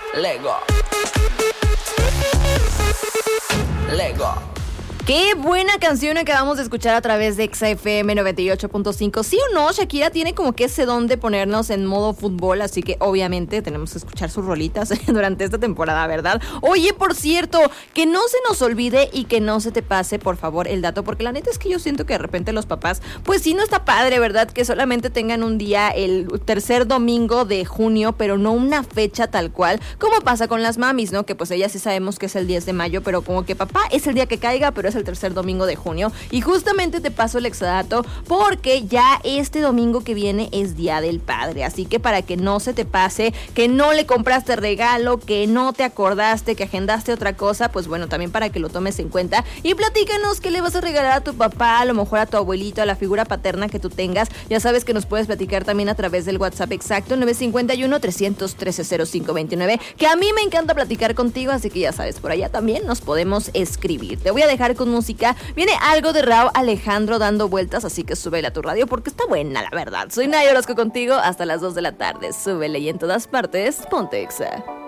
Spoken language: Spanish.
Lego. Lego. Qué buena canción acabamos de escuchar a través de XFM 98.5. Sí o no, Shakira tiene como que ese don de ponernos en modo fútbol, así que obviamente tenemos que escuchar sus rolitas durante esta temporada, ¿verdad? Oye, por cierto, que no se nos olvide y que no se te pase, por favor, el dato, porque la neta es que yo siento que de repente los papás, pues sí, no está padre, ¿verdad? Que solamente tengan un día el tercer domingo de junio, pero no una fecha tal cual, como pasa con las mamis, ¿no? Que pues ellas sí sabemos que es el 10 de mayo, pero como que papá es el día que caiga, pero es el tercer domingo de junio. Y justamente te paso el exadato porque ya este domingo que viene es Día del Padre, así que para que no se te pase, que no le compraste regalo, que no te acordaste, que agendaste otra cosa, pues bueno, también para que lo tomes en cuenta y platícanos qué le vas a regalar a tu papá, a lo mejor a tu abuelito, a la figura paterna que tú tengas. Ya sabes que nos puedes platicar también a través del WhatsApp exacto 951-313-0529, que a mí me encanta platicar contigo, así que ya sabes, por allá también nos podemos escribir. Te voy a dejar con música. Viene algo de Rauw Alejandro dando vueltas, así que súbele a tu radio porque está buena, la verdad. Soy Nay Orozco contigo hasta las 2 de la tarde. Súbele y en todas partes, ponte Exa.